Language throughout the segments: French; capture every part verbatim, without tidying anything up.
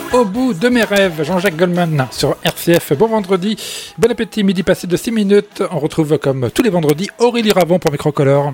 Au bout de mes rêves, Jean-Jacques Goldman sur R C F. Bon vendredi, bon appétit, midi passé de six minutes. On retrouve comme tous les vendredis Aurélie Ravon pour Microcolor.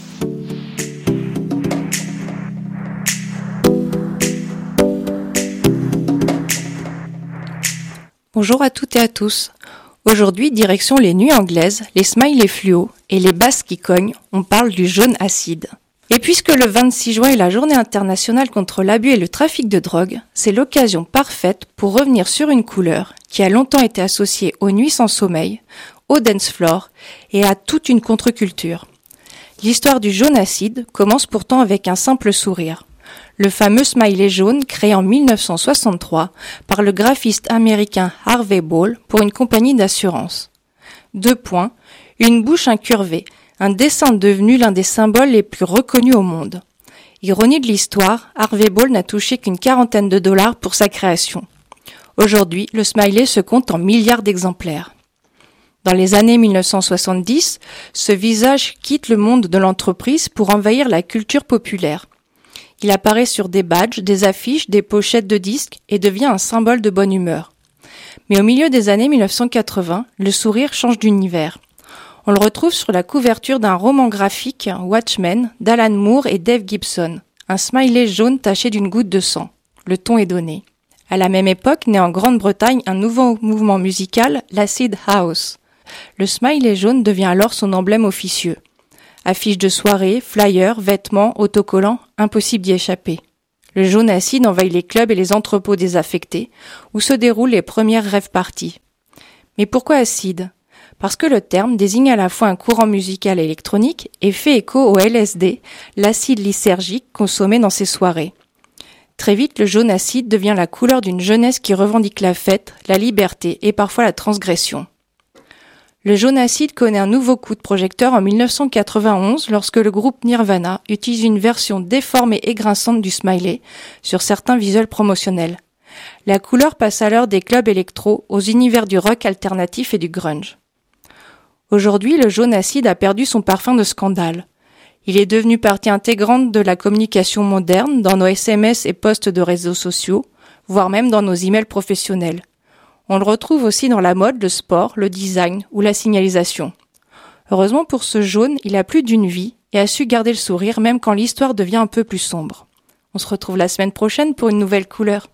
Bonjour à toutes et à tous. Aujourd'hui, direction les nuits anglaises, les smileys fluo et les basses qui cognent, on parle du jaune acide. Et puisque le vingt-six juin est la journée internationale contre l'abus et le trafic de drogue, c'est l'occasion parfaite pour revenir sur une couleur qui a longtemps été associée aux nuits sans sommeil, au dance floor et à toute une contre-culture. L'histoire du jaune acide commence pourtant avec un simple sourire. Le fameux smiley jaune créé en dix-neuf cent soixante-trois par le graphiste américain Harvey Ball pour une compagnie d'assurance. Deux points, une bouche incurvée, un dessin devenu l'un des symboles les plus reconnus au monde. Ironie de l'histoire, Harvey Ball n'a touché qu'une quarantaine de dollars pour sa création. Aujourd'hui, le smiley se compte en milliards d'exemplaires. Dans les années dix-neuf cent soixante-dix, ce visage quitte le monde de l'entreprise pour envahir la culture populaire. Il apparaît sur des badges, des affiches, des pochettes de disques et devient un symbole de bonne humeur. Mais au milieu des années dix-neuf cent quatre-vingts, le sourire change d'univers. On le retrouve sur la couverture d'un roman graphique, Watchmen, d'Alan Moore et Dave Gibson. Un smiley jaune taché d'une goutte de sang. Le ton est donné. À la même époque, naît en Grande-Bretagne un nouveau mouvement musical, l'acid house. Le smiley jaune devient alors son emblème officieux. Affiches de soirée, flyers, vêtements, autocollants, impossible d'y échapper. Le jaune acide envahit les clubs et les entrepôts désaffectés, où se déroulent les premières rave parties. Mais pourquoi acide ? Parce que le terme désigne à la fois un courant musical et électronique et fait écho au L S D, l'acide lysergique consommé dans ces soirées. Très vite, le jaune acide devient la couleur d'une jeunesse qui revendique la fête, la liberté et parfois la transgression. Le jaune acide connaît un nouveau coup de projecteur en dix-neuf cent quatre-vingt-onze lorsque le groupe Nirvana utilise une version déformée et grinçante du smiley sur certains visuels promotionnels. La couleur passe alors des clubs électro aux univers du rock alternatif et du grunge. Aujourd'hui, le jaune acide a perdu son parfum de scandale. Il est devenu partie intégrante de la communication moderne dans nos S M S et posts de réseaux sociaux, voire même dans nos emails professionnels. On le retrouve aussi dans la mode, le sport, le design ou la signalisation. Heureusement pour ce jaune, il a plus d'une vie et a su garder le sourire même quand l'histoire devient un peu plus sombre. On se retrouve la semaine prochaine pour une nouvelle couleur.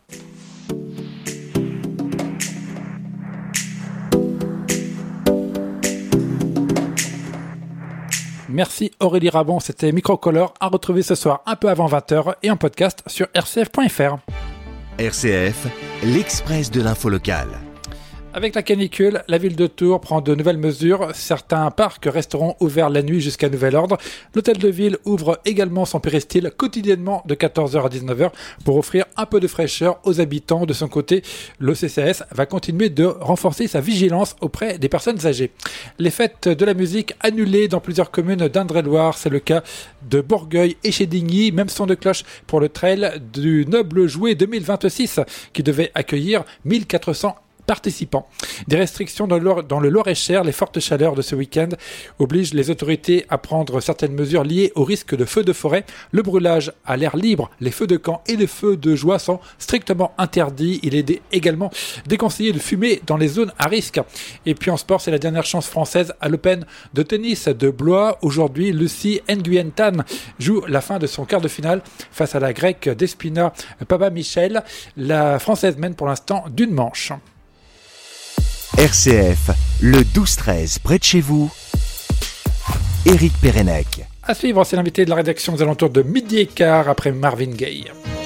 Merci Aurélie Rabon, c'était Microcolor à retrouver ce soir un peu avant vingt heures et en podcast sur r c f point f r. R C F, l'Express de l'info locale. Avec la canicule, la ville de Tours prend de nouvelles mesures. Certains parcs resteront ouverts la nuit jusqu'à nouvel ordre. L'hôtel de ville ouvre également son péristyle quotidiennement de quatorze heures à dix-neuf heures pour offrir un peu de fraîcheur aux habitants. De son côté, l'O C C S va continuer de renforcer sa vigilance auprès des personnes âgées. Les fêtes de la musique annulées dans plusieurs communes d'Indre-et-Loire, c'est le cas de Bourgueil et Chédigny. Même son de cloche pour le trail du Noble Jouet deux mille vingt-six qui devait accueillir mille quatre cents participants. Des restrictions dans le, dans le Loir-et-Cher, les fortes chaleurs de ce week-end obligent les autorités à prendre certaines mesures liées au risque de feux de forêt. Le brûlage à l'air libre, les feux de camp et les feux de joie sont strictement interdits. Il est dé- également déconseillé de fumer dans les zones à risque. Et puis en sport, c'est la dernière chance française à l'Open de tennis de Blois. Aujourd'hui, Lucie Nguyen Tan joue la fin de son quart de finale face à la Grecque Despina Papa-Michel. La Française mène pour l'instant d'une manche. R C F, le douze treize, près de chez vous, Éric Pérenec. À suivre, c'est l'invité de la rédaction aux alentours de midi et quart après Marvin Gaye.